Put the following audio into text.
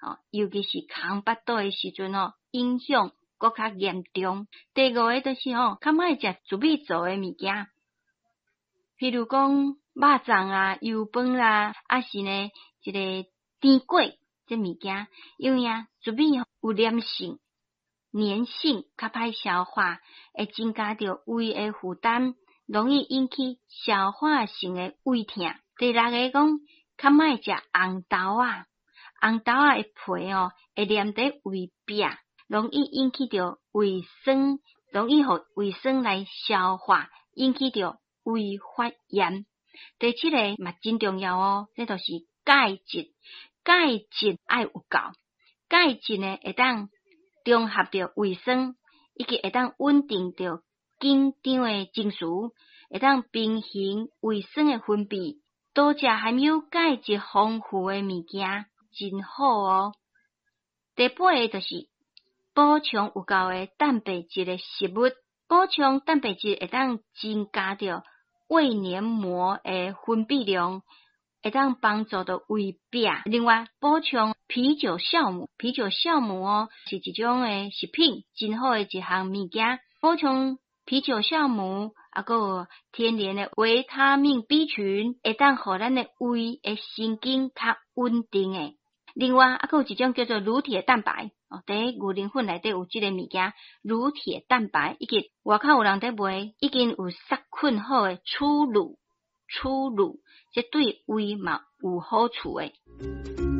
尤其是空腹肚的时阵影响搁较严重。第五个就是较莫食自己做的物件，譬如讲肉粽啊、油饭啦，是呢一个甜粿这物件，因为自己有黏性，较歹消化，会增加着胃的负担，容易引起消化性的胃痛。第六个讲，较莫食红豆啊，红豆的皮会黏在胃壁，容易引起着胃酸，容易互胃酸来消化，引起着胃发炎。第七个嘛真重要这就是钙质，钙质爱有够，钙质呢会当中和着胃酸，以及会当稳定着紧张的情绪，会当平衡胃酸的分泌。多食含有钙质丰富的物件真好第八个就是补充有够的蛋白质的食物，补充蛋白质会当增加着胃黏膜的分泌量，会当帮助到胃壁。另外补充啤酒酵母是一种的食品，真好的一项物件。补充啤酒酵母还有天然的维他命 B 群，会当互咱的胃的神经较稳定的。另外还有一种叫做乳铁蛋白第一牛奶粉内底有这个物件乳铁蛋白，以及外口有人在卖已经有杀菌好的初乳，这对胃嘛有好处的。